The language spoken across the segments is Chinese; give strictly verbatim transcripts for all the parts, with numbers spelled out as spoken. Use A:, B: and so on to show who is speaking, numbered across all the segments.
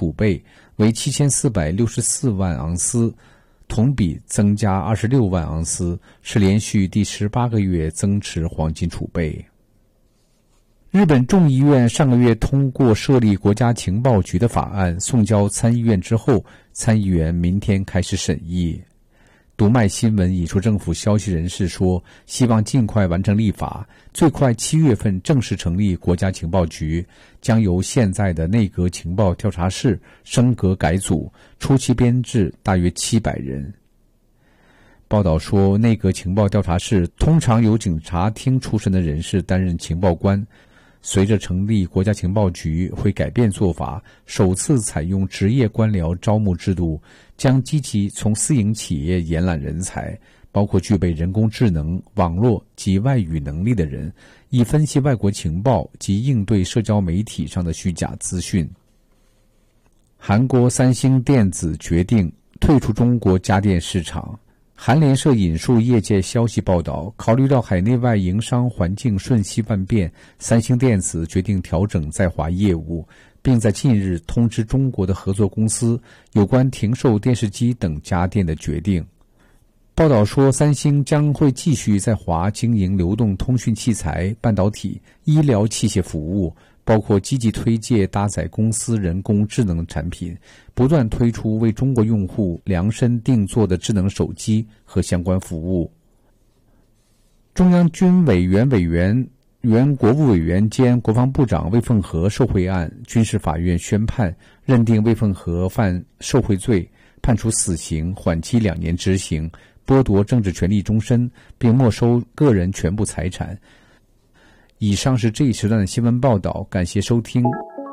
A: 储备为七千四百六十四万盎司，同比增加二十六万盎司，是连续第十八个月增持黄金储备。日本众议院上个月通过设立国家情报局的法案，送交参议院之后，参议员明天开始审议。读卖新闻引述政府消息人士说，希望尽快完成立法，最快七月份正式成立国家情报局，将由现在的内阁情报调查室升格改组，初期编制大约七百人。报道说，内阁情报调查室通常由警察厅出身的人士担任情报官，随着成立国家情报局，会改变做法，首次采用职业官僚招募制度，将积极从私营企业延揽人才，包括具备人工智能、网络及外语能力的人，以分析外国情报及应对社交媒体上的虚假资讯。韩国三星电子决定退出中国家电市场。韩联社引述业界消息报道，考虑到海内外营商环境瞬息万变，三星电子决定调整在华业务，并在近日通知中国的合作公司有关停售电视机等家电的决定。报道说，三星将会继续在华经营流动通讯器材、半导体、医疗器械服务，包括积极推介搭载公司人工智能产品，不断推出为中国用户量身定做的智能手机和相关服务。中央军委原委员、原国务委员兼国防部长魏凤和受贿案，军事法院宣判，认定魏凤和犯受贿罪，判处死刑，缓期两年执行，剥夺政治权利终身，并没收个人全部财产。以上是这一时段的新闻报道，感谢收听。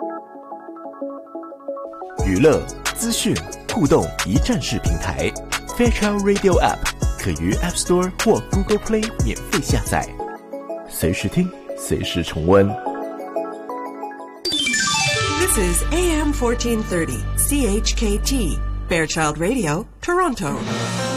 B: 娱乐、资讯、互动一站式平台 Fairchild Radio App 可于 App Store 或 Google Play 免费下载，随时听，随时重温。
C: This is A M fourteen thirty C H K T Fairchild Radio, Toronto.